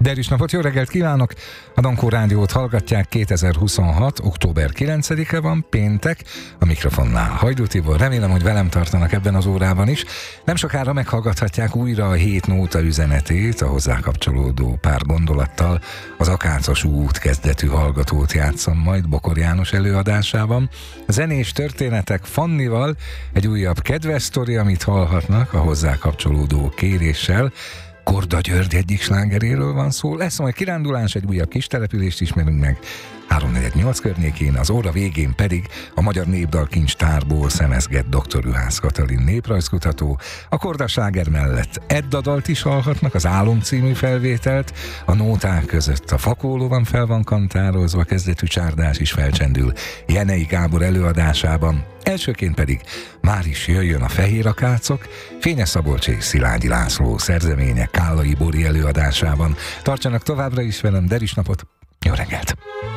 Derűs napot, jó reggelt kívánok! A Dankó Rádiót hallgatják, 2026. október 9-e van, péntek, a mikrofonnál Hajdú Tibor. Remélem, hogy velem tartanak ebben az órában is. Nem sokára meghallgathatják újra a 7 nóta üzenetét, a hozzá kapcsolódó pár gondolattal. Az Akácos út kezdetű hallgatót játszom majd Bokor János előadásában. Zenés történetek Fannival, egy újabb kedves sztori, amit hallhatnak a hozzá kapcsolódó kéréssel. Korda György egyik slágeréről van szó, lesz majd kirándulás, egy újabb kis települést ismerünk meg 3-4-8 környékén, az óra végén pedig a Magyar Népdalkincstárból szemezgett dr. Juhász Katalin néprajzkutató. A Korda sláger mellett Edda dalt is hallhatnak, az Álom című felvételt, a nóták között a Fakólóban fel van kantározva, kezdetű csárdás is felcsendül Jenei Gábor előadásában. Elsőként pedig már is jöjjön a Fehér Akácok, Fényes Szabolcs és Szilágyi László szerzeménye Kállai Bori előadásában. Tartsanak továbbra is velem, Derűs napot, jó reggelt!